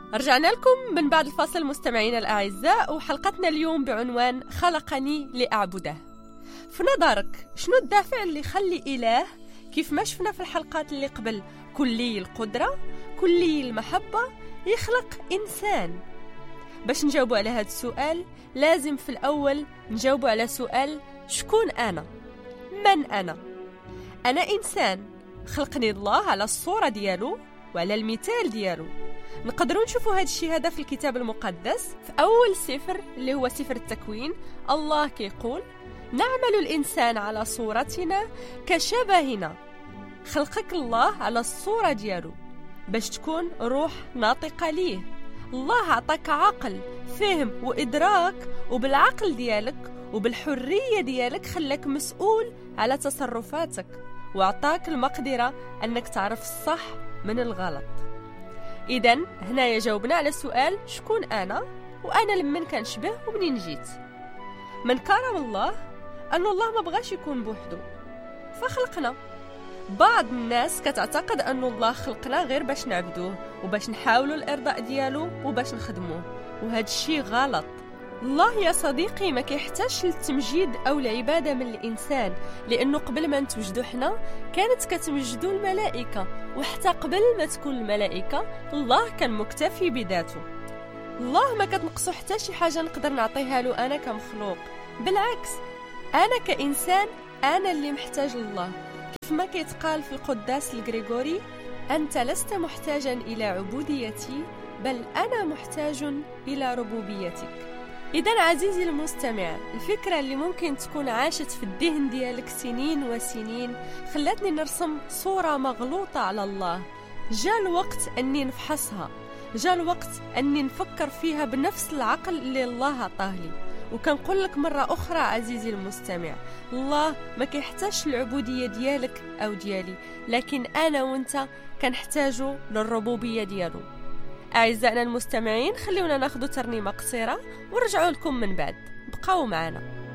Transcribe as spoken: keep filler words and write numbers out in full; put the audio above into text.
رجعنا لكم من بعد الفاصل مستمعينا الأعزاء، وحلقتنا اليوم بعنوان خلقني لأعبده. في نظرك شنو الدافع اللي يخلي إله كيف ما شفنا في الحلقات اللي قبل كلي القدرة كلي المحبة يخلق إنسان؟ باش نجاوبوا على هذا السؤال لازم في الأول نجاوبوا على سؤال: شكون أنا؟ من أنا؟ أنا إنسان خلقني الله على الصورة ديالو وعلى المثال ديالو. نقدروا نشوفوا هذا الشيء هذا في الكتاب المقدس في أول سفر اللي هو سفر التكوين. الله كيقول: نعمل الإنسان على صورتنا كشبهنا. خلقك الله على الصورة ديالو باش تكون روح ناطقة ليه. الله عطاك عقل، فهم وإدراك، وبالعقل ديالك وبالحرية ديالك خلاك مسؤول على تصرفاتك، وعطاك المقدرة أنك تعرف الصح من الغلط. إذن هنا جاوبنا على السؤال: شكون أنا؟ وأنا لمن كنشبه ومنين جيت؟ من كرم الله أن الله ما بغاش يكون بوحده فخلقنا. بعض الناس كتعتقد أن الله خلقنا غير باش نعبدوه وباش نحاولوا الإرضاء ديالو وباش نخدموه، وهذا الشيء غلط. الله يا صديقي ما كيحتاجش للتمجيد أو العبادة من الإنسان، لأنه قبل ما نتوجدوا حنا كانت كتمجدوا الملائكة، وحتى قبل ما تكون الملائكة الله كان مكتفي بذاته. الله ما كتنقصو حتى شي حاجة نقدر نعطيها له أنا كمخلوق، بالعكس أنا كإنسان أنا اللي محتاج لله. كيف ما كيتقال في القداس الغريغوري: أنت لست محتاجا إلى عبوديتي بل أنا محتاج إلى ربوبيتك. إذن عزيزي المستمع، الفكرة اللي ممكن تكون عاشت في الذهن ديالك سنين وسنين خلتني نرسم صورة مغلوطة على الله. جاء الوقت أني نفحصها، جاء الوقت أني نفكر فيها بنفس العقل اللي الله عطاه لي. وكنقول لك مرة أخرى عزيزي المستمع، الله ما كيحتاجش العبودية ديالك أو ديالي، لكن أنا وانت كنحتاجوا للربوبية ديالو. أعزائنا المستمعين، خلونا ناخذ ترنيمة قصيرة ونرجعوا لكم من بعد. بقاو معنا.